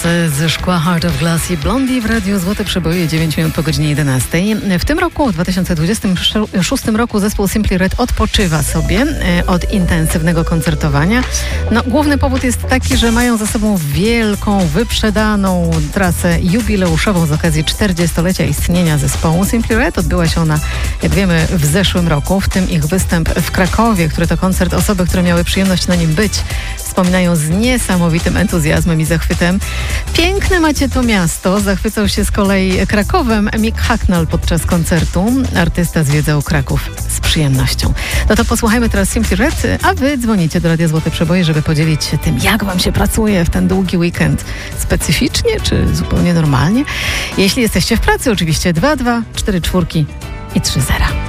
ze szkła Heart of Glass i Blondie w Radiu Złote Przeboje, 9 minut po godzinie 11. W tym roku, w 2026 roku, zespół Simply Red odpoczywa sobie od intensywnego koncertowania. Główny powód jest taki, że mają za sobą wielką, wyprzedaną trasę jubileuszową z okazji 40-lecia istnienia zespołu Simply Red. Odbyła się ona, jak wiemy, w zeszłym roku, w tym ich występ w Krakowie, który to koncert osoby, które miały przyjemność na nim być, wspominają z niesamowitym entuzjazmem i zachwytem. Piękne macie to miasto. Zachwycał się z kolei Krakowem Mick Hucknall podczas koncertu. Artysta zwiedzał Kraków z przyjemnością. No to posłuchajmy teraz Simply Red, a wy dzwonicie do Radia Złote Przeboje, żeby podzielić się tym, jak wam się pracuje w ten długi weekend. Specyficznie czy zupełnie normalnie? Jeśli jesteście w pracy, oczywiście 2244 i 30.